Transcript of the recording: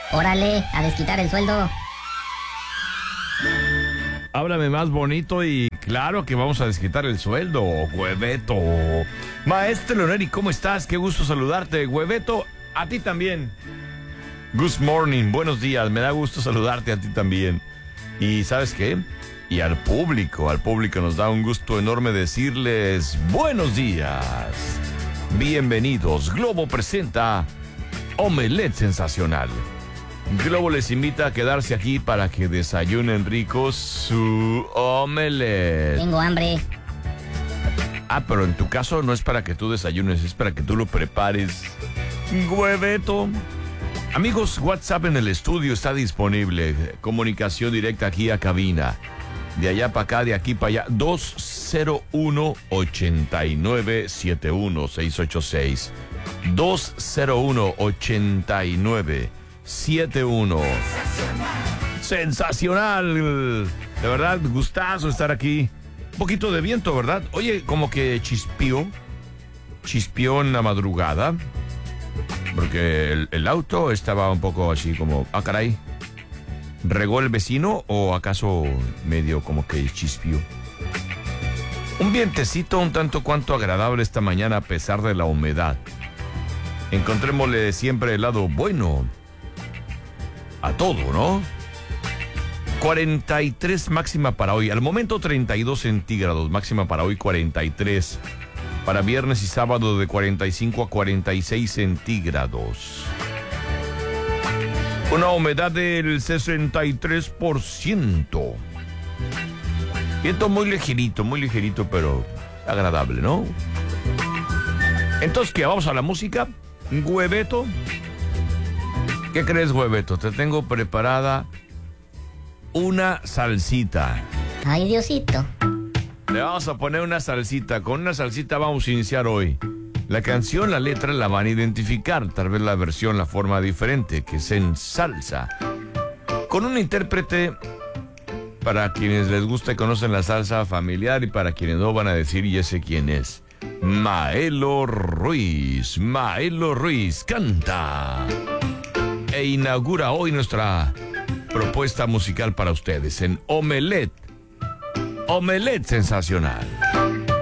Órale, a desquitar el sueldo. Háblame más bonito y claro que vamos a desquitar el sueldo, Hueveto. Maestro Leoneri, ¿cómo estás? Qué gusto saludarte, Hueveto. A ti también. Good morning, buenos días. Me da gusto saludarte a ti también. ¿Y sabes qué? Y al público nos da un gusto enorme decirles buenos días. Bienvenidos. Globo presenta Omelette Sensacional. Globo les invita a quedarse aquí para que desayunen ricos su omelette. Tengo hambre. Pero en tu caso no es para que tú desayunes, es para que tú lo prepares. Hueveto. Amigos, WhatsApp en el estudio está disponible. Comunicación directa aquí a cabina. De allá para acá, de aquí para allá. 201-8971-686. 201-8971. Sensacional. De verdad, gustazo estar aquí. Un poquito de viento, ¿verdad? Oye, como que chispeó en la madrugada. Porque el auto estaba un poco así como, caray. ¿Regó el vecino o acaso medio como que chispeó? Un vientecito un tanto cuanto agradable esta mañana a pesar de la humedad. Encontrémosle siempre el lado bueno a todo, ¿no? 43 máxima para hoy. Al momento 32 centígrados, máxima para hoy 43. Para viernes y sábado de 45 a 46 centígrados. Una humedad del 63%. Viento muy ligerito, pero agradable, ¿no? Entonces, ¿qué? ¿Vamos a la música? ¿Hueveto? ¿Qué crees, Hueveto? Te tengo preparada una salsita. Ay, Diosito. Le vamos a poner una salsita. Con una salsita vamos a iniciar hoy. La canción, la letra la van a identificar. Tal vez la versión, la forma diferente, que es en salsa. Con un intérprete, para quienes les gusta y conocen la salsa familiar, y para quienes no van a decir, y ese quién es. Maelo Ruiz. Maelo Ruiz canta. E inaugura hoy nuestra propuesta musical para ustedes en Omelette. Omelette Sensacional.